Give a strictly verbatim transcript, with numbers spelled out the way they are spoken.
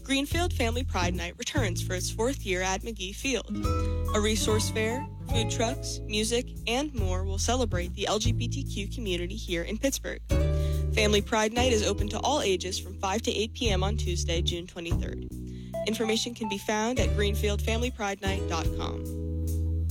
Greenfield Family Pride Night returns for its fourth year at McGee Field. A resource fair, food trucks, music, and more will celebrate the L G B T Q community here in Pittsburgh. Family Pride Night is open to all ages from five to eight p.m. on Tuesday, June twenty-third. Information can be found at greenfield family pride night dot com.